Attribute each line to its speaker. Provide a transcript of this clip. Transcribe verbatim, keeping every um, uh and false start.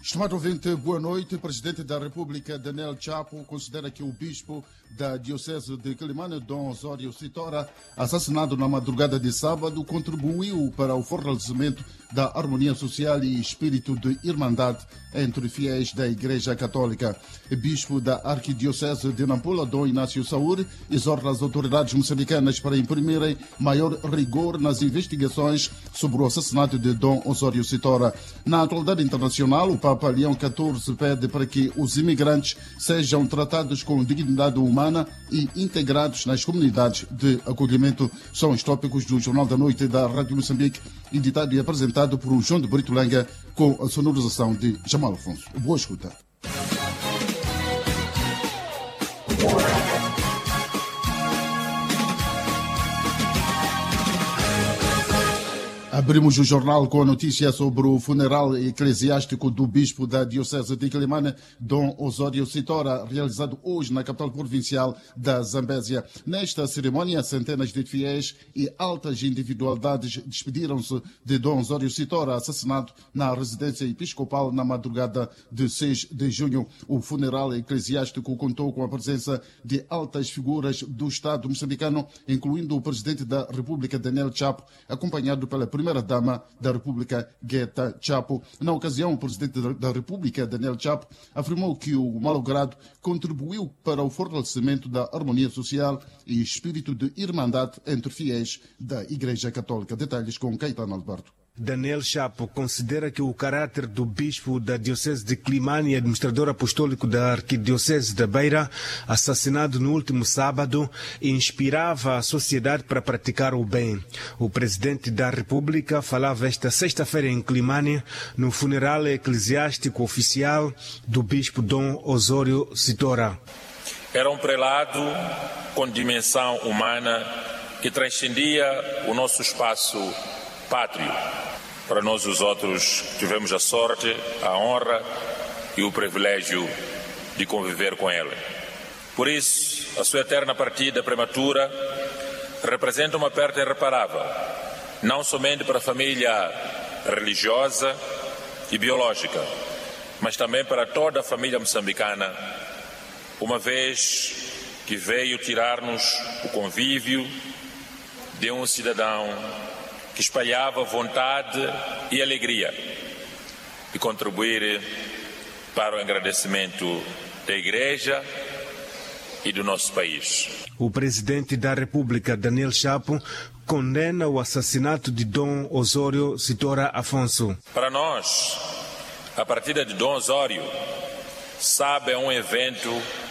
Speaker 1: Estimado ouvinte, boa noite. O Presidente da República, Daniel Chapo, considera que o bispo da Diocese de Quelimane, Dom Osório Sitora, assassinado na madrugada de sábado, contribuiu para o fortalecimento da harmonia social e espírito de irmandade entre fiéis da Igreja Católica. O bispo da Arquidiocese de Nampula, Dom Inácio Saúde, exorta as autoridades moçambicanas para imprimirem maior rigor nas investigações sobre o assassinato de Dom Osório Sitora. Na atualidade internacional, o Papa Leão quatorze pede para que os imigrantes sejam tratados com dignidade humana e integrados nas comunidades de acolhimento. São os tópicos do Jornal da Noite da Rádio Moçambique, editado e apresentado por João de Brito Langa, com a sonorização de Jamal Afonso. Boa escuta. Abrimos o jornal com a notícia sobre o funeral eclesiástico do bispo da Diocese de Quelimane, Dom Osório Sitora, realizado hoje na capital provincial da Zambésia. Nesta cerimônia, centenas de fiéis e altas individualidades despediram-se de Dom Osório Sitora, assassinado na residência episcopal na madrugada de seis de junho. O funeral eclesiástico contou com a presença de altas figuras do Estado moçambicano, incluindo o Presidente da República, Daniel Chapo, acompanhado pela Primeira-Dama da República, Guetta Chapo. Na ocasião, o Presidente da República, Daniel Chapo, afirmou que o malogrado contribuiu para o fortalecimento da harmonia social e espírito de irmandade entre fiéis da Igreja Católica. Detalhes com Caetano Alberto.
Speaker 2: Daniel Chapo considera que o caráter do bispo da Diocese de Quelimane e administrador apostólico da Arquidiocese da Beira, assassinado no último sábado, inspirava a sociedade para praticar o bem. O Presidente da República falava esta sexta-feira em Quelimane, no funeral eclesiástico oficial do bispo Dom Osório Sitora.
Speaker 3: Era um prelado com dimensão humana que transcendia o nosso espaço pátrio. Para nós os outros tivemos a sorte, a honra e o privilégio de conviver com ele. Por isso, a sua eterna partida prematura representa uma perda irreparável, não somente para a família religiosa e biológica, mas também para toda a família moçambicana, uma vez que veio tirar-nos o convívio de um cidadão que espalhava vontade e alegria e contribuir para o engrandecimento da Igreja e do nosso país.
Speaker 2: O Presidente da República, Daniel Chapo, condena o assassinato de Dom Osório Sitora Afonso.
Speaker 3: Para nós, a partida de Dom Osório sabe é um evento